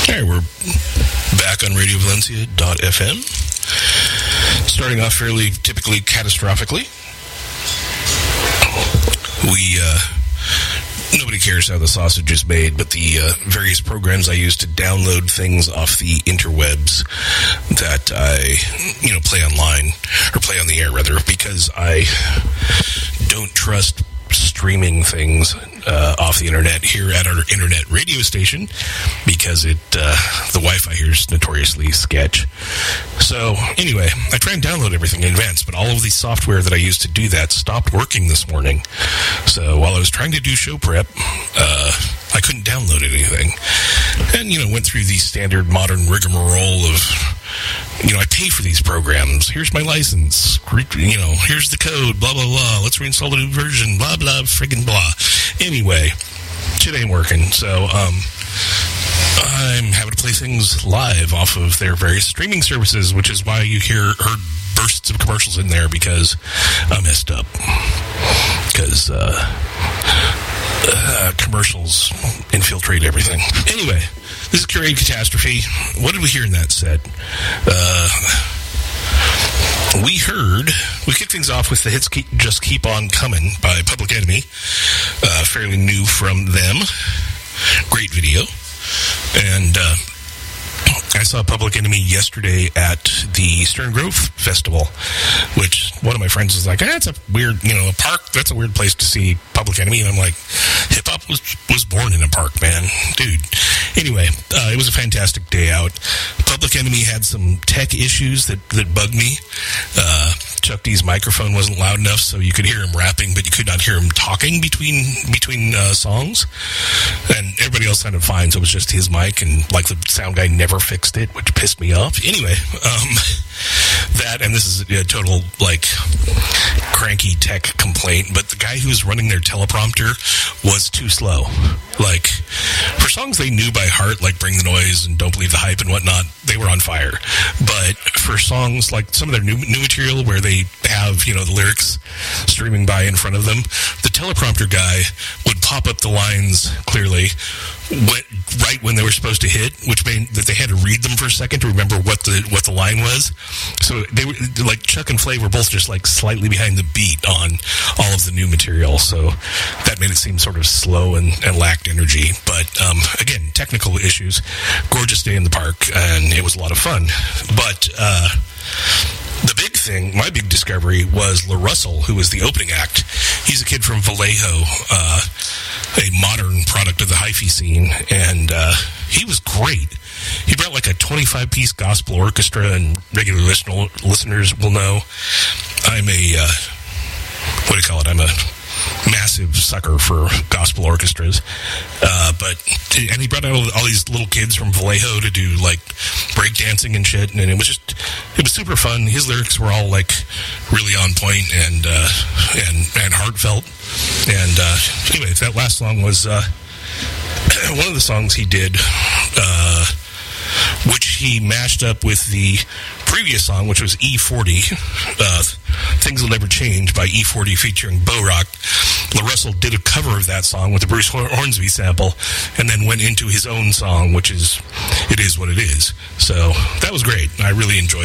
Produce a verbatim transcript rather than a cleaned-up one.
All right, we're back on radio valencia dot f m. Starting off fairly typically catastrophically. We, uh, nobody cares how the sausage is made, but the uh, various programs I use to download things off the interwebs that I, you know, play online, or play on the air, rather, because I don't trust streaming things uh, off the internet here at our internet radio station, because it uh, the Wi-Fi here is notoriously sketch. So anyway, I try and download everything in advance, but all of the software that I used to do that stopped working this morning. So while I was trying to do show prep, uh, I couldn't download anything. And, you know, went through the standard modern rigmarole of, you know, I pay for these programs. Here's my license. You know, here's the code, blah, blah, blah. Let's reinstall the new version, blah, blah, friggin' blah. Anyway, shit ain't working. So, um, I'm having to play things live off of their various streaming services, which is why you hear heard bursts of commercials in there, because I messed up. Because, uh, uh, commercials infiltrate everything. Anyway, this is Curated Catastrophe. What did we hear in that set? Uh, we heard, we kicked things off with the hits keep, Just Keep On Coming by Public Enemy. Uh, fairly new from them. Great video. And uh, I saw Public Enemy yesterday at the Stern Grove Festival, which one of my friends was like, eh, it's a weird, you know, a park, that's a weird place to see Public Enemy. And I'm like, hip-hop was, was born in a park, man. Dude. Anyway, uh, it was a fantastic day out. Public Enemy had some tech issues that, that bugged me. Uh, Chuck D's microphone wasn't loud enough, so you could hear him rapping, but you could not hear him talking between between uh, songs. And everybody else sounded fine, so it was just his mic, and like the sound guy never fixed it, which pissed me off. Anyway, um, that, and this is a total, like, cranky tech complaint, but the guy who was running their teleprompter was too slow. Like, for songs they knew by heart, like Bring the Noise and Don't Believe the Hype and whatnot, they were on fire. But for songs like some of their new new material where they have, you know, the lyrics streaming by in front of them, the teleprompter guy would pop up the lines clearly What, right when they were supposed to hit, which meant that they had to read them for a second to remember what the what the line was. So they were like, Chuck and Flav were both just like slightly behind the beat on all of the new material. So that made it seem sort of slow and, and lacked energy. But um, again, technical issues. Gorgeous day in the park, and it was a lot of fun. But uh, the big thing, my big discovery, was La Russell, who was the opening act. He's a kid from Vallejo, uh, a modern product of the hyphy scene, and uh, he was great. He brought like a twenty-five piece gospel orchestra, and regular listen- listeners will know I'm a, uh, what do you call it, I'm a massive sucker for gospel orchestras. Uh, but, and he brought out all, all these little kids from Vallejo to do like breakdancing and shit, and it was just, it was super fun. His lyrics were all like really on point and, uh, and, and heartfelt. And, uh, anyway, that last song was, uh, one of the songs he did, uh, which he mashed up with the previous song, which was E forty, uh, Things Will Never Change by E forty featuring Bo Rock. La Russell did a cover of that song with the Bruce Hornsby sample, and then went into his own song, which is It Is What It Is. So that was great. I really enjoyed it.